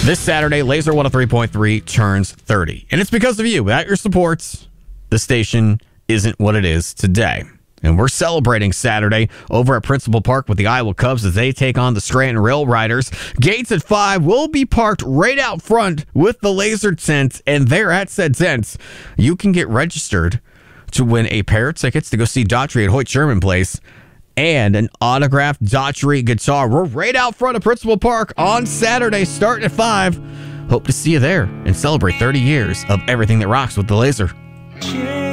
This Saturday, Laser 103.3 turns 30. And it's because of you. Without your support, the station isn't what it is today. And we're celebrating Saturday over at Principal Park with the Iowa Cubs as they take on the Scranton Rail Riders. Gates at 5 will be parked right out front with the Laser tent. And there at said tent, you can get registered to win a pair of tickets to go see Daughtry at Hoyt Sherman Place and an autographed Daughtry guitar. We're right out front of Principal Park on Saturday, starting at 5. Hope to see you there and celebrate 30 years of everything that rocks with the Laser.